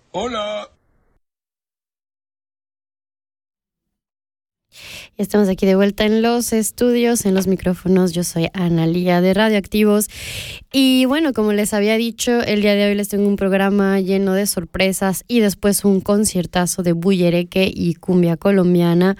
Hola. Estamos aquí de vuelta en los estudios, en los micrófonos. Yo soy Analía de Radioactivos. Y bueno, como les había dicho, el día de hoy les tengo un programa lleno de sorpresas y después un conciertazo de bullereque y cumbia colombiana.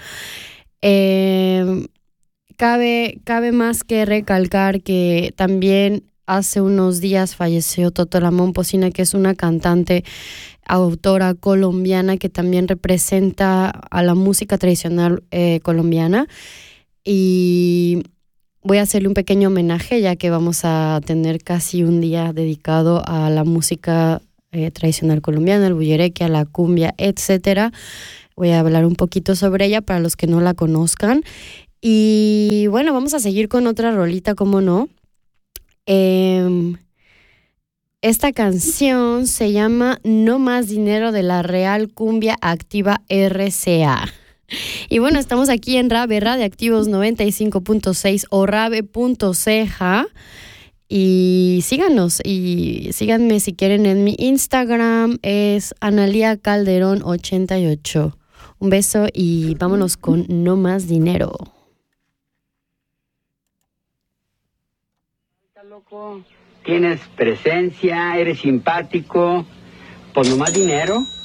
Cabe más que recalcar que también hace unos días falleció Totó Momposina, que es una cantante, autora colombiana que también representa a la música tradicional colombiana. Y voy a hacerle un pequeño homenaje, ya que vamos a tener casi un día dedicado a la música tradicional colombiana, al bullereque, a la cumbia, etcétera. Voy a hablar un poquito sobre ella para los que no la conozcan. Y bueno, vamos a seguir con otra rolita, ¿cómo no? Esta canción se llama No Más Dinero, de la Real Cumbia Activa RCA. Y bueno, estamos aquí en Rave Radioactivos 95.6 o rave.ch. Y síganos y síganme si quieren en mi Instagram, es Analía Calderón 88. Un beso y vámonos con No Más Dinero. Loco, tienes presencia, eres simpático, pues no más dinero.